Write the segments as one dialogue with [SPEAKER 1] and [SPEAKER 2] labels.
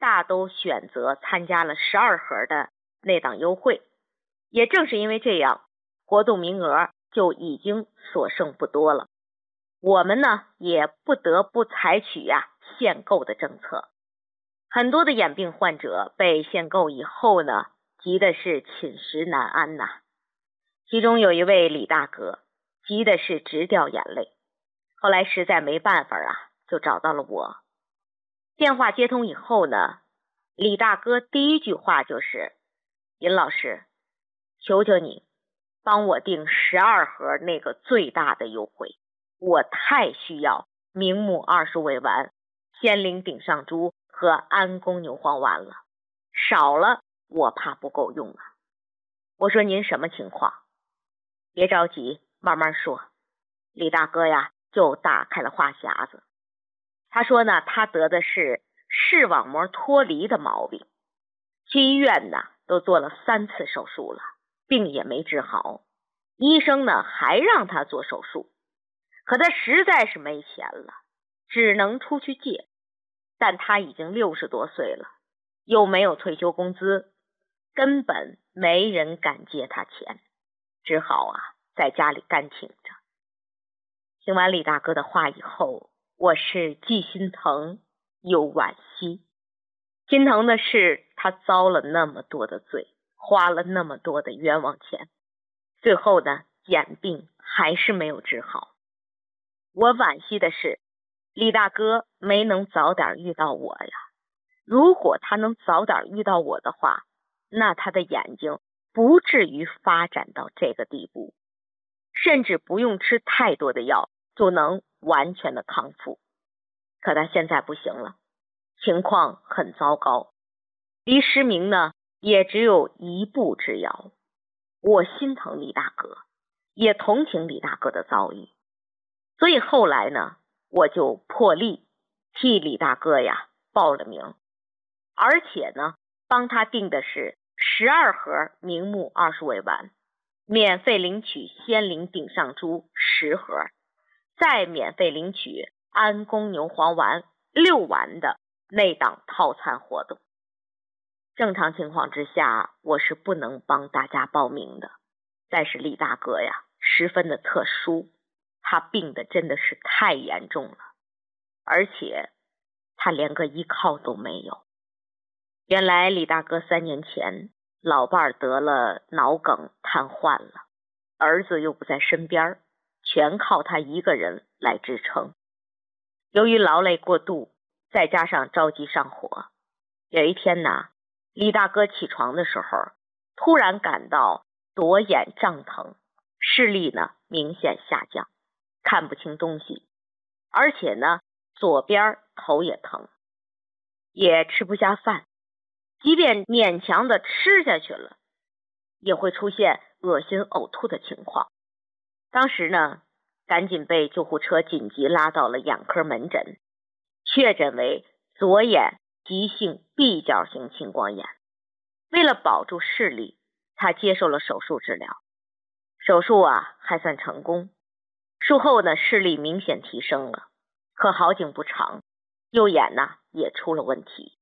[SPEAKER 1] 大都选择参加了12盒的内档优惠。也正是因为这样，活动名额就已经所剩不多了。我们呢也不得不采取限购的政策。很多的眼病患者被限购以后呢，急的是寝食难安呐。其中有一位李大哥，急的是直掉眼泪。后来实在没办法就找到了我。电话接通以后呢，李大哥第一句话就是：“尹老师，求求你帮我订12盒那个最大的优惠，我太需要明目20味丸、仙灵顶上珠和安宫牛黄丸了，少了我怕不够用啊。”我说您什么情况？别着急，慢慢说。李大哥就打开了话匣子。他说呢，他得的是视网膜脱离的毛病，去医院呢都做了3次手术了，病也没治好。医生呢还让他做手术，可他实在是没钱了，只能出去借。但他已经60多岁了，又没有退休工资，根本没人敢借他钱，只好在家里干挺着。听完李大哥的话以后，我是既心疼又惋惜。心疼的是他遭了那么多的罪，花了那么多的冤枉钱，最后呢眼病还是没有治好。我惋惜的是李大哥没能早点遇到我呀。如果他能早点遇到我的话，那他的眼睛不至于发展到这个地步，甚至不用吃太多的药就能完全的康复。可他现在不行了，情况很糟糕，离失明呢也只有一步之遥。我心疼李大哥，也同情李大哥的遭遇，所以后来呢，我就破例替李大哥报了名，而且呢帮他订的是12盒明目20味丸，免费领取仙灵顶上珠10盒，再免费领取安宫牛黄丸6丸的内档套餐活动。正常情况之下，我是不能帮大家报名的，但是李大哥十分的特殊，他病的真的是太严重了，而且他连个依靠都没有。原来李大哥3年前老伴得了脑梗瘫痪了，儿子又不在身边，全靠他一个人来支撑。由于劳累过度，再加上着急上火，有一天呢，李大哥起床的时候突然感到左眼胀疼，视力呢明显下降，看不清东西，而且呢左边头也疼，也吃不下饭，即便勉强的吃下去了，也会出现恶心呕吐的情况。当时呢赶紧被救护车紧急拉到了眼科门诊，确诊为左眼急性闭角型青光眼。为了保住视力，他接受了手术治疗。手术还算成功，术后呢视力明显提升了，可好景不长，右眼呢也出了问题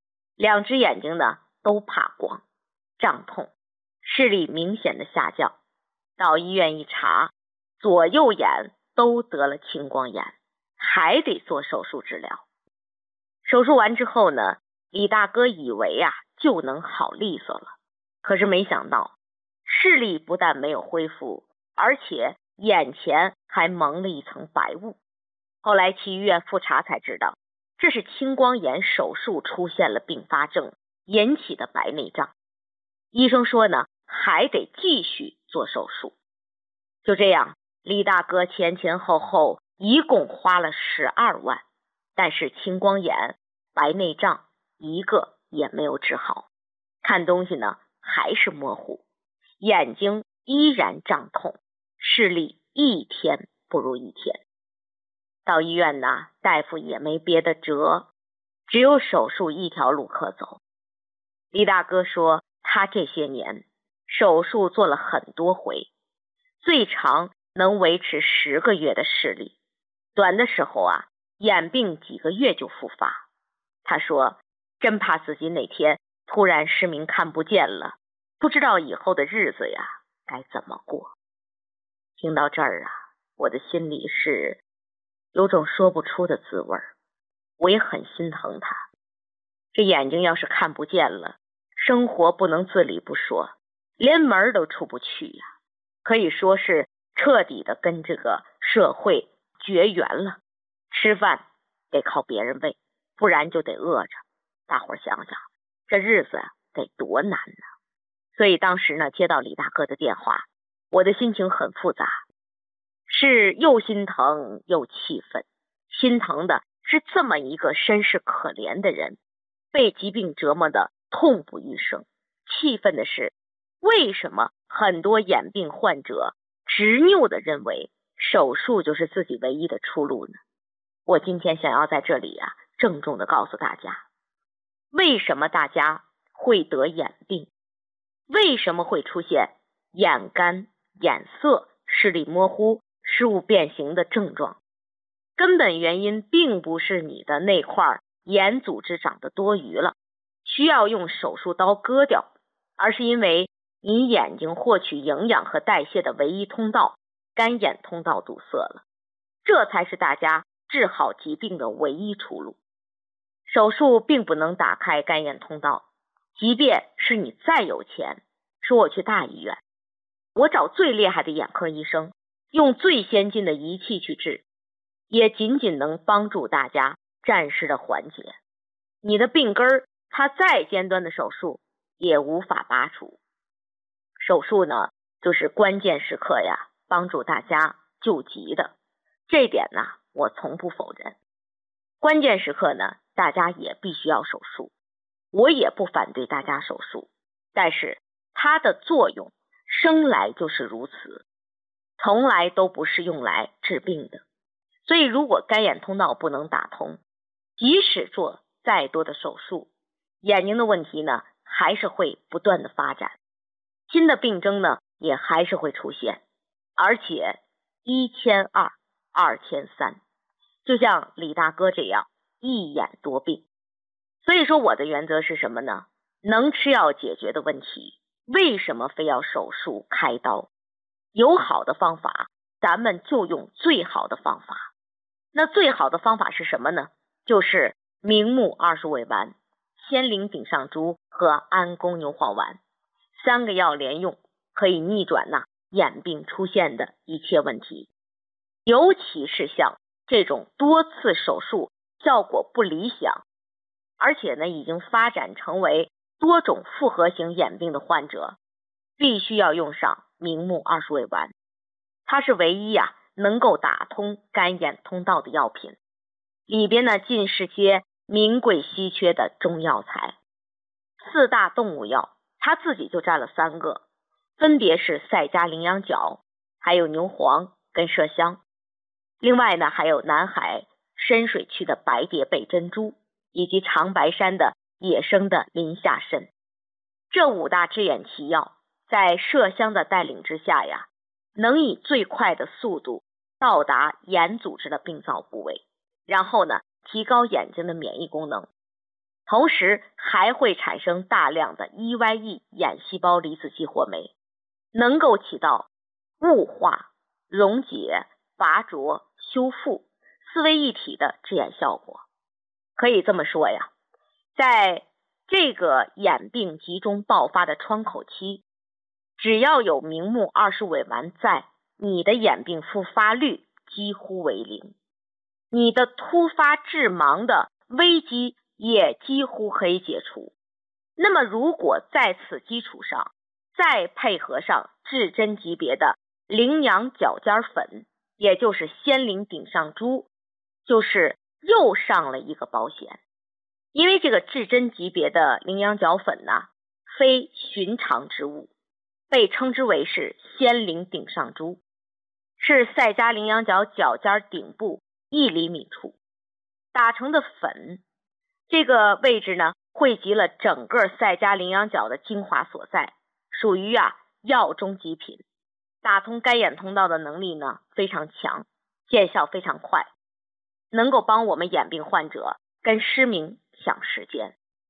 [SPEAKER 1] ，2只眼睛呢都怕光，胀痛，视力明显的下降。到医院一查，左右眼都得了青光眼，还得做手术治疗。手术完之后呢，李大哥以为就能好利索了，可是没想到视力不但没有恢复，而且眼前还蒙了一层白雾。后来去医院复查才知道，这是青光眼手术出现了并发症引起的白内障。医生说呢，还得继续做手术。就这样，李大哥前前后后一共花了12万，但是青光眼、白内障一个也没有治好，看东西呢还是模糊，眼睛依然胀痛，视力一天不如一天。到医院呢，大夫也没别的辙，只有手术一条路可走。李大哥说，他这些年手术做了很多回，最长能维持10个月的视力，短的时候眼病几个月就复发。他说， 真怕自己哪天突然失明看不见了，不知道以后的日子呀该怎么过。听到这儿啊，我的心里是有种说不出的滋味，我也很心疼他。这眼睛要是看不见了，生活不能自理不说，连门都出不去呀，可以说是彻底的跟这个社会绝缘了。吃饭得靠别人喂，不然就得饿着。大伙儿想想，这日子得多难呢。所以当时呢，接到李大哥的电话，我的心情很复杂，是又心疼又气愤。心疼的是这么一个身世可怜的人，被疾病折磨的痛不欲生；气愤的是，为什么很多眼病患者执拗的认为手术就是自己唯一的出路呢？我今天想要在这里啊，郑重的告诉大家，为什么大家会得眼病，为什么会出现眼干、眼涩、视力模糊、视物变形的症状。根本原因并不是你的那块眼组织长得多余了，需要用手术刀割掉，而是因为你眼睛获取营养和代谢的唯一通道干眼通道堵塞了，这才是大家治好疾病的唯一出路。手术并不能打开干眼通道，即便是你再有钱，说我去大医院，我找最厉害的眼科医生，用最先进的仪器去治，也仅仅能帮助大家暂时的缓解。你的病根儿，它再尖端的手术也无法拔除。手术呢，就是关键时刻呀，帮助大家救急的。这点呢，我从不否认。关键时刻呢，大家也必须要手术，我也不反对大家手术，但是它的作用生来就是如此，从来都不是用来治病的。所以如果干眼通道不能打通，即使做再多的手术，眼睛的问题呢还是会不断的发展，新的病症呢也还是会出现，而且一牵二，二牵三，就像李大哥这样一眼多病。所以说我的原则是什么呢？能吃药解决的问题，为什么非要手术开刀？有好的方法，咱们就用最好的方法。那最好的方法是什么呢？就是明目20味丸、仙灵顶上珠和安宫牛黄丸，3个药连用，可以逆转眼病出现的一切问题。尤其是像这种多次手术效果不理想，而且呢已经发展成为多种复合型眼病的患者，必须要用上明目20味丸。它是唯一能够打通干眼通道的药品，里边呢尽是些名贵稀缺的中药材。4大动物药它自己就占了3个，分别是赛迦羚羊角，还有牛黄跟麝香。另外呢还有南海深水区的白蝶贝珍珠，以及长白山的野生的林下参。这5大治眼奇药在麝香的带领之下能以最快的速度到达眼组织的病灶部位，然后呢提高眼睛的免疫功能，同时还会产生大量的 EYE 眼细胞离子激活酶，能够起到雾化、溶解、拔浊、修复4位一体的治眼效果。可以这么说在这个眼病集中爆发的窗口期，只要有明目20味丸在，你的眼病复发率几乎为0，你的突发致盲的危机也几乎可以解除。那么如果在此基础上再配合上至臻级别的羚羊角尖粉，也就是仙灵顶上珠，就是又上了一个保险。因为这个至臻级别的羚羊角粉非寻常之物，被称之为是仙灵顶上珠，是赛迦羚羊角角尖顶部1厘米处打成的粉。这个位置呢汇集了整个赛迦羚羊角的精华所在，属于药中极品，打通干眼通道的能力呢非常强，见效非常快，能够帮我们眼病患者跟失明抢时间。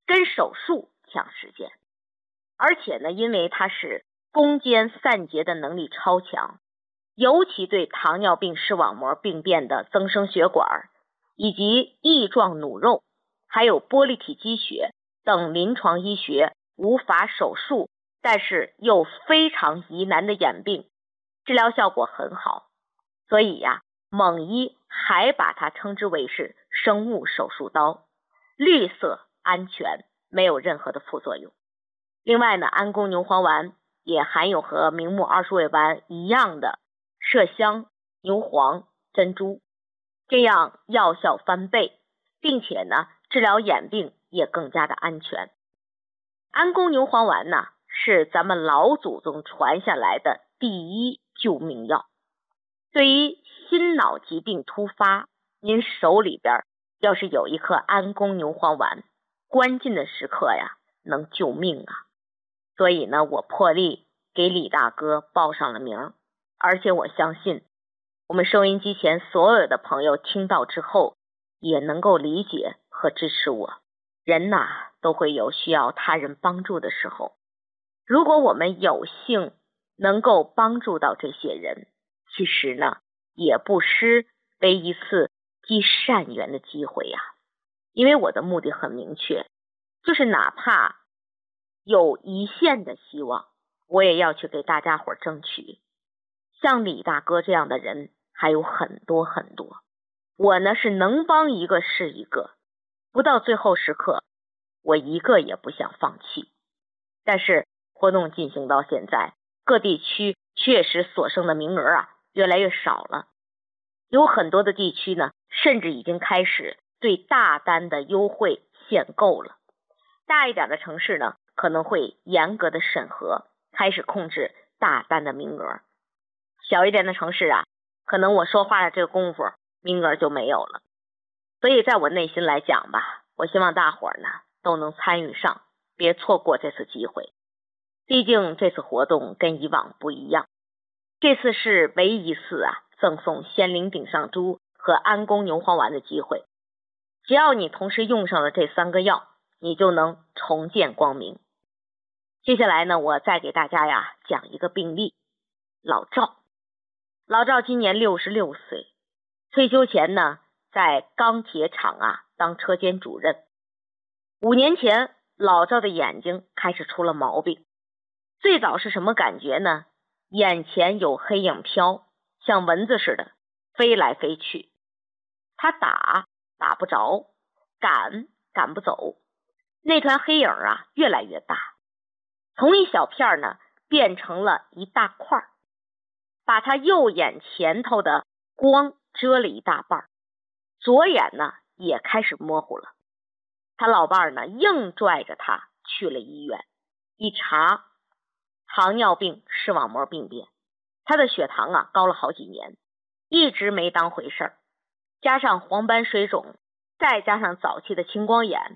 [SPEAKER 1] 跟手术抢时间。而且呢，因为它是攻坚散结的能力超强，尤其对糖尿病视网膜病变的增生血管以及翼状弩肉还有玻璃体积血等临床医学无法手术但是又非常疑难的眼病，治疗效果很好，所以呀，蒙医还把它称之为是生物手术刀，绿色安全，没有任何的副作用。另外呢，安宫牛黄丸也含有和明目20味丸一样的麝香、牛黄、珍珠，这样药效翻倍，并且呢，治疗眼病也更加的安全。安宫牛黄丸呢，是咱们老祖宗传下来的第一救命药。对于心脑疾病突发，您手里边要是有一颗安宫牛黄丸，关键的时刻呀，能救命啊！所以呢，我破例给李大哥报上了名，而且我相信我们收音机前所有的朋友听到之后也能够理解和支持我。人呐，都会有需要他人帮助的时候，如果我们有幸能够帮助到这些人，其实呢，也不失为一次积善缘的机会呀。因为我的目的很明确，就是哪怕有一线的希望，我也要去给大家伙争取。像李大哥这样的人还有很多很多，我呢是能帮一个是一个，不到最后时刻，我一个也不想放弃。但是活动进行到现在，各地区确实所剩的名额越来越少了，有很多的地区呢，甚至已经开始对大单的优惠限购了。大一点的城市呢，可能会严格的审核，开始控制大单的名额。小一点的城市可能我说话的这个功夫，名额就没有了。所以在我内心来讲吧，我希望大伙呢都能参与上，别错过这次机会。毕竟这次活动跟以往不一样，这次是唯一一次赠送仙灵顶上珠和安宫牛黄丸的机会。只要你同时用上了这3个药，你就能重见光明。接下来呢，我再给大家讲一个病例。老赵今年66岁，退休前呢，在钢铁厂当车间主任。5年前，老赵的眼睛开始出了毛病。最早是什么感觉呢？眼前有黑影飘，像蚊子似的飞来飞去。他打不着，赶不走。那团黑影越来越大，从一小片呢变成了一大块，把他右眼前头的光遮了一大半，左眼呢也开始模糊了。他老伴儿呢硬拽着他去了医院，一查，糖尿病视网膜病变，他的血糖高了好几年，一直没当回事儿，加上黄斑水肿，再加上早期的青光眼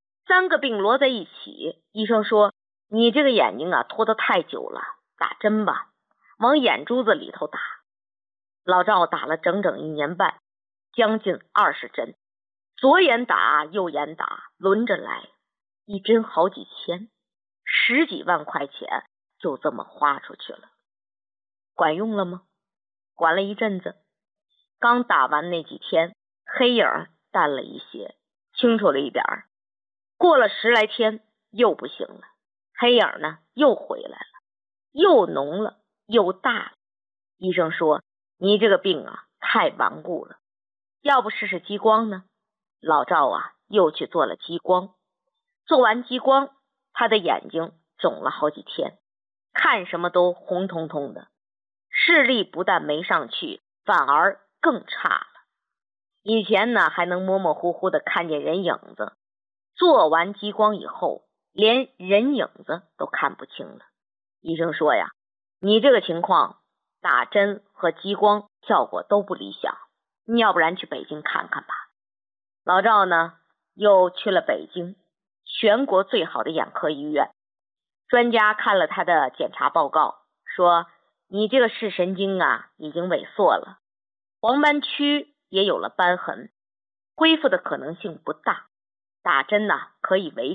[SPEAKER 1] ，3个病摞在一起，医生说你这个眼睛拖得太久了，打针吧，往眼珠子里头打。老赵打了整整1年半，将近20针，左眼打右眼打，轮着来，一针好几千，10几万块钱就这么花出去了。管用了吗？管了一阵子，刚打完那几天，黑影淡了一些，清楚了一点儿。过了10来天又不行了，黑影呢又回来了，又浓了又大了。医生说你这个病太顽固了，要不试试激光呢？老赵又去做了激光。做完激光，他的眼睛肿了好几天，看什么都红彤彤的，视力不但没上去，反而更差了。以前呢还能模模糊糊的看见人影子，做完激光以后，连人影子都看不清了。医生说你这个情况打针和激光效果都不理想，你要不然去北京看看吧。老赵呢又去了北京，全国最好的眼科医院。专家看了他的检查报告，说你这个视神经已经萎缩了，黄斑区也有了瘢痕，恢复的可能性不大，打针可以维